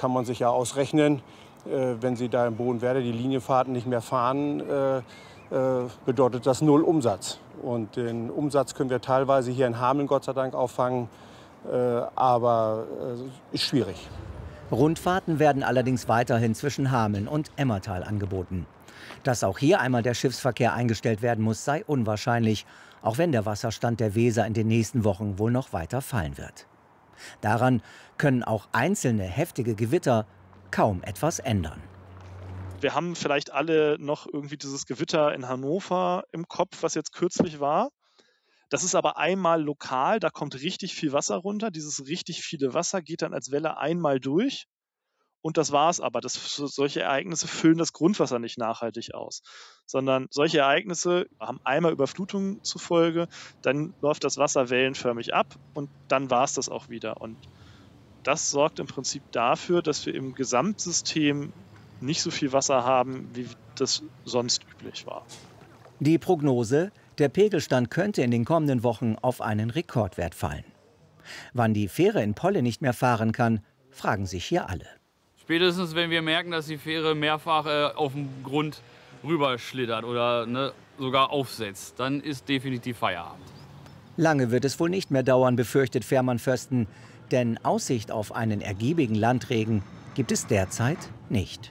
kann man sich ja ausrechnen, wenn Sie da in Bodenwerder die Linienfahrten nicht mehr fahren, bedeutet das 0 Umsatz. Und den Umsatz können wir teilweise hier in Hameln Gott sei Dank auffangen, aber ist schwierig. Rundfahrten werden allerdings weiterhin zwischen Hameln und Emmertal angeboten. Dass auch hier einmal der Schiffsverkehr eingestellt werden muss, sei unwahrscheinlich, auch wenn der Wasserstand der Weser in den nächsten Wochen wohl noch weiter fallen wird. Daran können auch einzelne heftige Gewitter kaum etwas ändern. Wir haben vielleicht alle noch irgendwie dieses Gewitter in Hannover im Kopf, was jetzt kürzlich war. Das ist aber einmal lokal, da kommt richtig viel Wasser runter. Dieses richtig viele Wasser geht dann als Welle einmal durch. Und das war's aber. Solche Ereignisse füllen das Grundwasser nicht nachhaltig aus. Sondern solche Ereignisse haben einmal Überflutungen zur Folge, dann läuft das Wasser wellenförmig ab und dann war's das auch wieder. Und das sorgt im Prinzip dafür, dass wir im Gesamtsystem nicht so viel Wasser haben, wie das sonst üblich war. Die Prognose: Der Pegelstand könnte in den kommenden Wochen auf einen Rekordwert fallen. Wann die Fähre in Polle nicht mehr fahren kann, fragen sich hier alle. Spätestens, wenn wir merken, dass die Fähre mehrfach auf dem Grund rüberschlittert oder sogar aufsetzt, dann ist definitiv Feierabend. Lange wird es wohl nicht mehr dauern, befürchtet Fährmann Fösten, denn Aussicht auf einen ergiebigen Landregen gibt es derzeit nicht.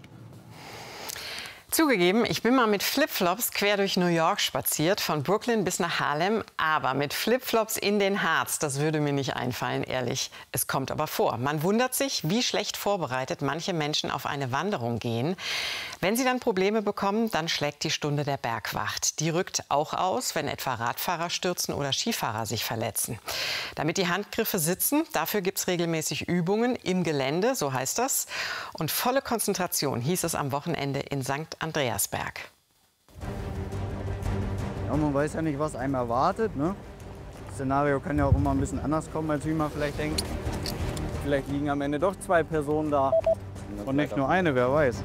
Zugegeben, ich bin mal mit Flipflops quer durch New York spaziert, von Brooklyn bis nach Harlem. Aber mit Flipflops in den Harz, das würde mir nicht einfallen, ehrlich. Es kommt aber vor. Man wundert sich, wie schlecht vorbereitet manche Menschen auf eine Wanderung gehen. Wenn sie dann Probleme bekommen, dann schlägt die Stunde der Bergwacht. Die rückt auch aus, wenn etwa Radfahrer stürzen oder Skifahrer sich verletzen. Damit die Handgriffe sitzen, dafür gibt es regelmäßig Übungen im Gelände, so heißt das. Und volle Konzentration hieß es am Wochenende in St. Andreasberg. Ja, man weiß ja nicht, was einem erwartet, ne? Das Szenario kann ja auch immer ein bisschen anders kommen, als wie man vielleicht denkt. Vielleicht liegen am Ende doch 2 Personen da und nicht nur eine, wer weiß.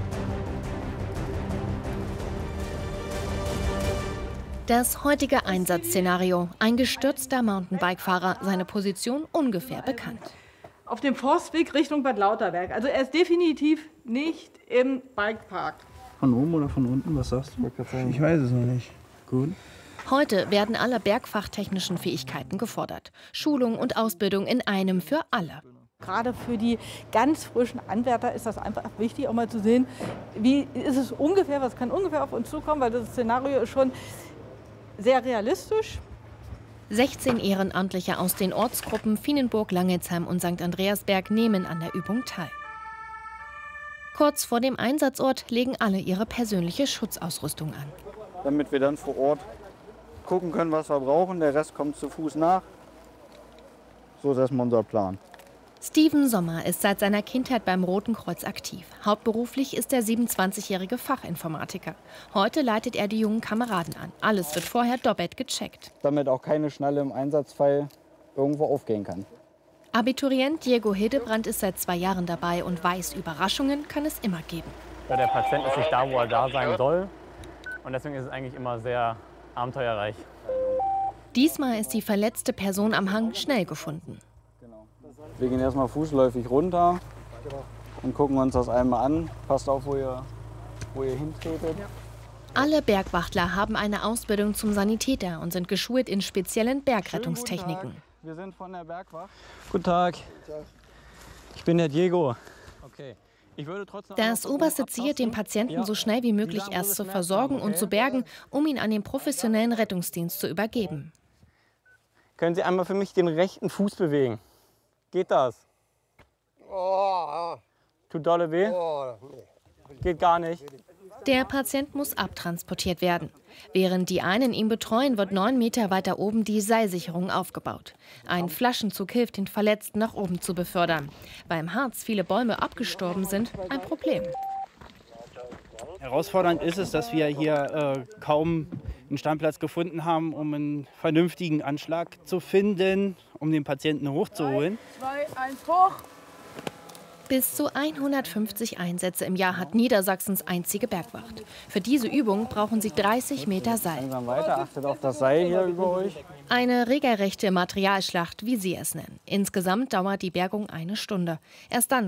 Das heutige Einsatzszenario: Ein gestürzter Mountainbike-Fahrer, seine Position ungefähr bekannt. Auf dem Forstweg Richtung Bad Lauterberg. Also er ist definitiv nicht im Bikepark. Von oben oder von unten, was sagst du? Ich weiß es noch nicht. Gut. Heute werden alle bergfachtechnischen Fähigkeiten gefordert. Schulung und Ausbildung in einem für alle. Gerade für die ganz frischen Anwärter ist das einfach wichtig, auch mal zu sehen, wie ist es ungefähr, was kann ungefähr auf uns zukommen, weil das Szenario ist schon sehr realistisch. 16 Ehrenamtliche aus den Ortsgruppen Vienenburg, Langelsheim und St. Andreasberg nehmen an der Übung teil. Kurz vor dem Einsatzort legen alle ihre persönliche Schutzausrüstung an. Damit wir dann vor Ort gucken können, was wir brauchen. Der Rest kommt zu Fuß nach. So ist erstmal unser Plan. Steven Sommer ist seit seiner Kindheit beim Roten Kreuz aktiv. Hauptberuflich ist er 27-jährige Fachinformatiker. Heute leitet er die jungen Kameraden an. Alles wird vorher doppelt gecheckt. Damit auch keine Schnalle im Einsatzfall irgendwo aufgehen kann. Abiturient Diego Hildebrand ist seit 2 Jahren dabei und weiß, Überraschungen kann es immer geben. Ja, der Patient ist nicht da, wo er da sein soll. Und deswegen ist es eigentlich immer sehr abenteuerreich. Diesmal ist die verletzte Person am Hang schnell gefunden. Wir gehen erstmal fußläufig runter und gucken uns das einmal an. Passt auf, wo ihr hintretet. Alle Bergwachtler haben eine Ausbildung zum Sanitäter und sind geschult in speziellen Bergrettungstechniken. Wir sind von der Bergwacht. Guten Tag. Ich bin der Diego. Okay. Das oberste Ziel, den Patienten so schnell wie möglich erst zu versorgen und zu bergen, um ihn an den professionellen Rettungsdienst zu übergeben. Können Sie einmal für mich den rechten Fuß bewegen? Geht das? Tut dolle weh? Geht gar nicht. Der Patient muss abtransportiert werden. Während die einen ihn betreuen, wird 9 Meter weiter oben die Seilsicherung aufgebaut. Ein Flaschenzug hilft, den Verletzten nach oben zu befördern. Beim Harz viele Bäume abgestorben sind, ein Problem. Herausfordernd ist es, dass wir hier kaum einen Standplatz gefunden haben, um einen vernünftigen Anschlag zu finden, um den Patienten hochzuholen. 3, 2, 1, hoch! Bis zu 150 Einsätze im Jahr hat Niedersachsens einzige Bergwacht. Für diese Übung brauchen sie 30 Meter Seil. Langsam weiter, achtet auf das Seil hier über euch. Eine regelrechte Materialschlacht, wie sie es nennen. Insgesamt dauert die Bergung 1 Stunde. Erst dann